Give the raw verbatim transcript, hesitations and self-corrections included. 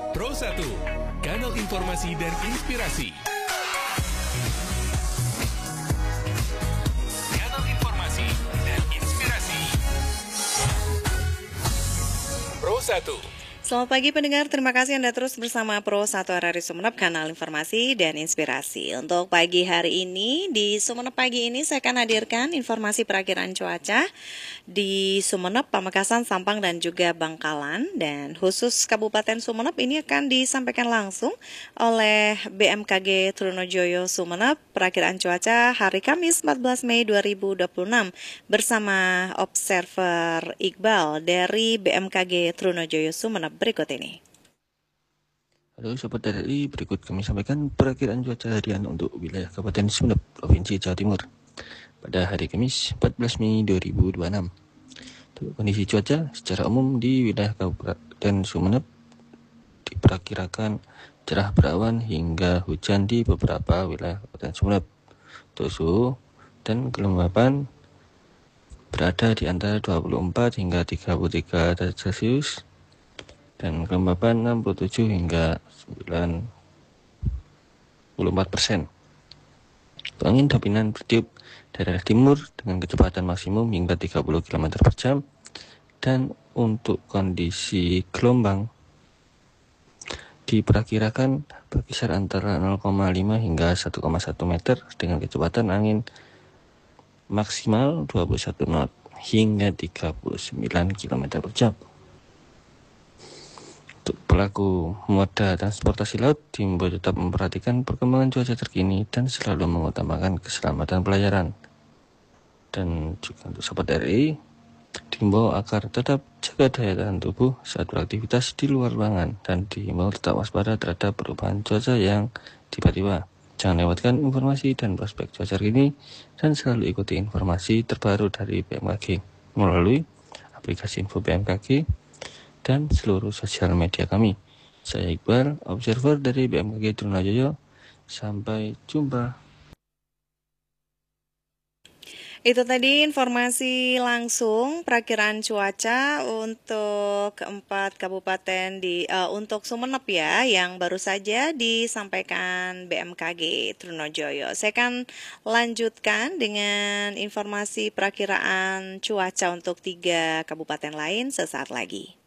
Pro satu, kanal informasi dan inspirasi. Kanal informasi dan inspirasi. Pro satu. Selamat pagi pendengar, terima kasih Anda terus bersama Pro satu R R I Sumeneb, kanal informasi dan inspirasi. Untuk pagi hari ini, di Sumeneb pagi ini saya akan hadirkan informasi perakiraan cuaca di Sumeneb, Pamekasan, Sampang, dan juga Bangkalan. Dan khusus Kabupaten Sumeneb ini akan disampaikan langsung oleh B M K G Trunojoyo Sumeneb, perakiraan cuaca hari Kamis empat belas Mei dua ribu dua puluh enam bersama Observer Iqbal dari B M K G Trunojoyo Sumeneb. Berikut ini. Halo Sobat R R I, berikut kami sampaikan perakiraan cuaca harian untuk wilayah Kabupaten Sumeneb, Provinsi Jawa Timur pada hari Kamis empat belas Mei dua ribu dua puluh enam. Untuk kondisi cuaca secara umum di wilayah Kabupaten Sumeneb diperkirakan cerah berawan hingga hujan di beberapa wilayah Kabupaten Sumeneb. Untuk suhu dan kelembapan berada di antara dua puluh empat hingga tiga puluh tiga derajat Celcius dan kelembapan enam puluh tujuh hingga sembilan puluh empat persen. Angin dominan bertiup dari arah timur dengan kecepatan maksimum hingga tiga puluh kilometer per jam. Dan untuk kondisi gelombang diperkirakan berkisar antara nol koma lima hingga satu koma satu meter dengan kecepatan angin maksimal dua puluh satu knot hingga tiga puluh sembilan kilometer per jam. Untuk pelaku moda transportasi laut diimbau tetap memperhatikan perkembangan cuaca terkini dan selalu mengutamakan keselamatan pelayaran. Dan juga untuk Sobat R R I diimbau agar tetap jaga daya tahan tubuh saat beraktivitas di luar ruangan dan diimbau tetap waspada terhadap perubahan cuaca yang tiba-tiba. Jangan lewatkan informasi dan prospek cuaca terkini dan selalu ikuti informasi terbaru dari B M K G melalui aplikasi info B M K G dan seluruh sosial media kami. Saya Iqbal, Observer dari B M K G Trunojoyo. Sampai jumpa. Itu tadi informasi langsung perakiraan cuaca untuk keempat kabupaten di uh, untuk Sumeneb ya, yang baru saja disampaikan B M K G Trunojoyo. Saya akan lanjutkan dengan informasi perakiraan cuaca untuk tiga kabupaten lain sesaat lagi.